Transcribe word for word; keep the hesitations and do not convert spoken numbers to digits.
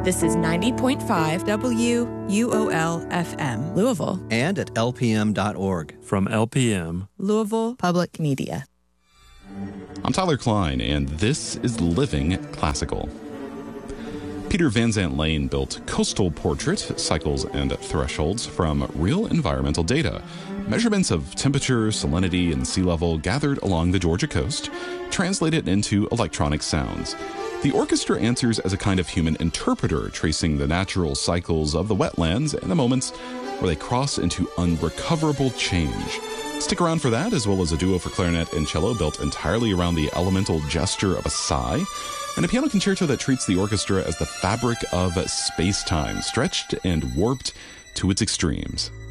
This is ninety point five W U O L F M, Louisville. And at L P M dot org. From L P M, Louisville Public Media. I'm Tyler Klein, and this is Living Classical. Peter Van Zandt Lane built Coastal Portrait, Cycles and Thresholds from real environmental data. Measurements of temperature, salinity, and sea level gathered along the Georgia coast, translated into electronic sounds. The orchestra answers as a kind of human interpreter, tracing the natural cycles of the wetlands and the moments where they cross into unrecoverable change. Stick around for that, as well as a duo for clarinet and cello built entirely around the elemental gesture of a sigh, and a piano concerto that treats the orchestra as the fabric of space-time, stretched and warped to its extremes.